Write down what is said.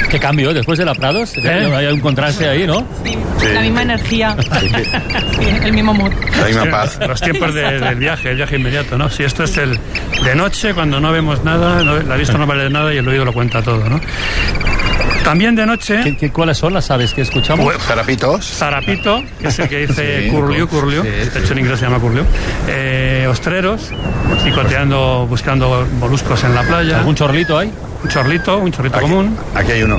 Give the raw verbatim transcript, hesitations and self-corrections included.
Qué cambio, después de la Prados, ¿eh? Hay un contraste ahí, ¿no? Sí, sí. La misma energía, sí, el mismo mood. La misma paz. Los tiempos de, del viaje, el viaje inmediato, ¿no? Si esto es el de noche, cuando no vemos nada, no, la vista no vale de nada y el oído lo cuenta todo, ¿no? También de noche... ¿Qué, qué, ¿Cuáles son las aves que escuchamos? Pues, zarapitos. Zarapito, que es el que dice sí, curliu, curliu. Sí, de hecho, en inglés se llama curliu. Eh, ostreros, picoteando, buscando moluscos en la playa. ¿Algún chorlito hay? Un chorlito, un chorlito aquí, común. Aquí hay uno.